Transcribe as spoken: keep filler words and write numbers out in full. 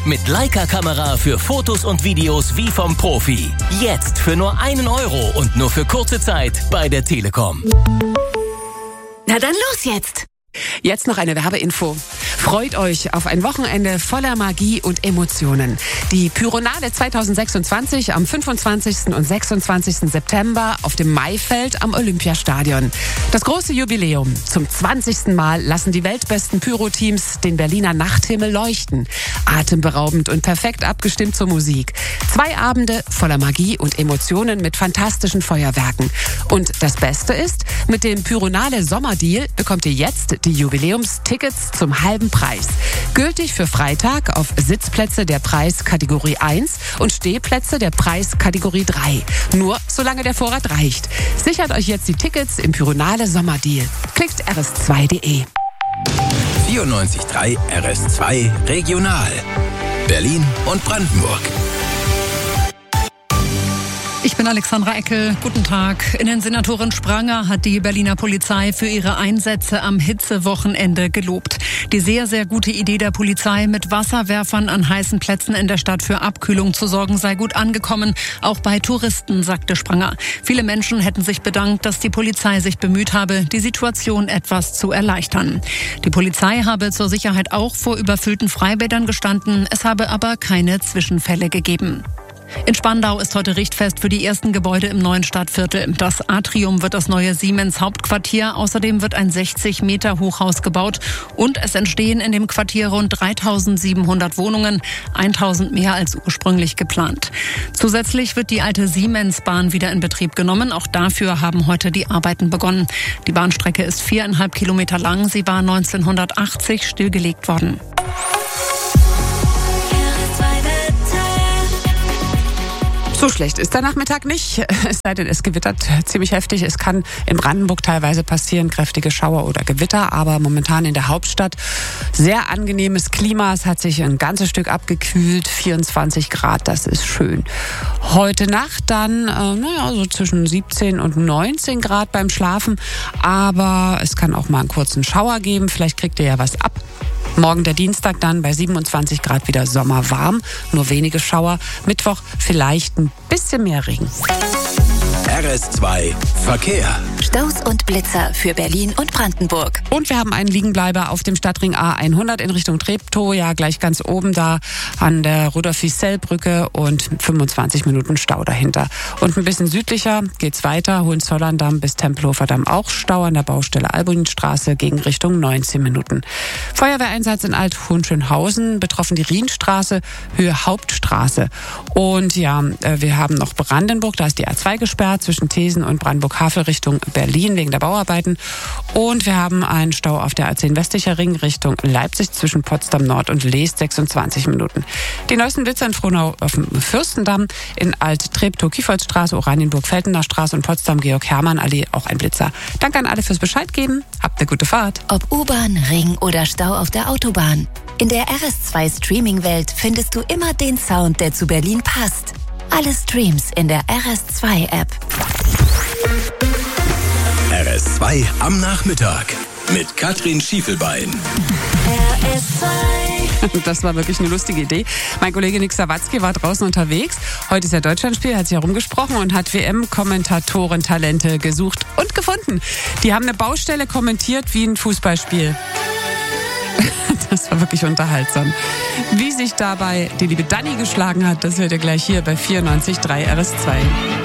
Mit Leica-Kamera für Fotos und Videos wie vom Profi. Jetzt für nur einen Euro und nur für kurze Zeit bei der Telekom. Na dann los jetzt! Jetzt noch eine Werbeinfo. Freut euch auf ein Wochenende voller Magie und Emotionen. Die Pyronale zwanzig sechsundzwanzig am fünfundzwanzigsten und sechsundzwanzigsten September auf dem Maifeld am Olympiastadion. Das große Jubiläum. Zum zwanzigsten Mal lassen die weltbesten Pyro-Teams den Berliner Nachthimmel leuchten. Atemberaubend und perfekt abgestimmt zur Musik. Zwei Abende voller Magie und Emotionen mit fantastischen Feuerwerken. Und das Beste ist, mit dem Pyronale Sommerdeal bekommt ihr jetzt die Jubiläumstickets zum halben Preis. Gültig für Freitag auf Sitzplätze der Preis Kategorie eins und Stehplätze der Preis Kategorie drei. Nur solange der Vorrat reicht. Sichert euch jetzt die Tickets im Pyronale Sommerdeal. Klickt r s zwei punkt d e. vierundneunzig Komma drei R S zwei Regional. Berlin und Brandenburg. Ich bin Alexandra Eckel. Guten Tag. Innensenatorin Spranger hat die Berliner Polizei für ihre Einsätze am Hitzewochenende gelobt. Die sehr, sehr gute Idee der Polizei, mit Wasserwerfern an heißen Plätzen in der Stadt für Abkühlung zu sorgen, sei gut angekommen. Auch bei Touristen, sagte Spranger. Viele Menschen hätten sich bedankt, dass die Polizei sich bemüht habe, die Situation etwas zu erleichtern. Die Polizei habe zur Sicherheit auch vor überfüllten Freibädern gestanden. Es habe aber keine Zwischenfälle gegeben. In Spandau ist heute Richtfest für die ersten Gebäude im neuen Stadtviertel. Das Atrium wird das neue Siemens-Hauptquartier. Außerdem wird ein sechzig Meter Hochhaus gebaut. Und es entstehen in dem Quartier rund dreitausendsiebenhundert Wohnungen, tausend mehr als ursprünglich geplant. Zusätzlich wird die alte Siemens-Bahn wieder in Betrieb genommen. Auch dafür haben heute die Arbeiten begonnen. Die Bahnstrecke ist viereinhalb Kilometer lang. Sie war neunzehnhundertachtzig stillgelegt worden. So schlecht ist der Nachmittag nicht, es sei denn, es gewittert ziemlich heftig. Es kann in Brandenburg teilweise passieren, kräftige Schauer oder Gewitter, aber momentan in der Hauptstadt sehr angenehmes Klima. Es hat sich ein ganzes Stück abgekühlt, vierundzwanzig Grad, das ist schön. Heute Nacht dann, äh, naja, so zwischen siebzehn und neunzehn Grad beim Schlafen, aber es kann auch mal einen kurzen Schauer geben, vielleicht kriegt ihr ja was ab. Morgen der Dienstag dann bei siebenundzwanzig Grad wieder sommerwarm, nur wenige Schauer. Mittwoch vielleicht ein bisschen mehr Regen. R S zwei Verkehr. Staus und Blitzer für Berlin und Brandenburg. Und wir haben einen Liegenbleiber auf dem Stadtring A hundert in Richtung Treptow, ja gleich ganz oben da an der Rudolf-Wiesel-Brücke und fünfundzwanzig Minuten Stau dahinter. Und ein bisschen südlicher geht's weiter, Hohenzollern-Damm bis Tempelhofer-Damm auch Stau an der Baustelle Albuinstraße gegen Richtung neunzehn Minuten. Feuerwehreinsatz in Alt-Hohenschönhausen, betroffen die Rienstraße, Höhe Hauptstraße. Und ja, wir haben noch Brandenburg, da ist die A zwei gesperrt zwischen Thesen und Brandenburg-Havel Richtung Berlin wegen der Bauarbeiten. Und wir haben einen Stau auf der A zehn westlicher Ring Richtung Leipzig zwischen Potsdam Nord und Leest, sechsundzwanzig Minuten. Die neuesten Blitzer in Frohnau auf dem Fürstendamm, in Alt-Treptow-Kiefoldsstraße, Oranienburg-Feldener Straße und Potsdam-Georg-Hermann-Allee auch ein Blitzer. Danke an alle fürs Bescheid geben. Habt eine gute Fahrt. Ob U-Bahn, Ring oder Stau auf der Autobahn. In der R S zwei Streaming-Welt findest du immer den Sound, der zu Berlin passt. Alle Streams in der R S zwei App. R S zwei am Nachmittag mit Katrin Schiefelbein. R S zwei. Das war wirklich eine lustige Idee. Mein Kollege Nick Sawatzki war draußen unterwegs. Heute ist ja Deutschlandspiel, hat sich herumgesprochen und hat W M-Kommentatoren-Talente gesucht und gefunden. Die haben eine Baustelle kommentiert wie ein Fußballspiel. Das war wirklich unterhaltsam. Wie sich dabei die liebe Dani geschlagen hat, das hört ihr gleich hier bei vierundneunzig Komma drei R S zwei.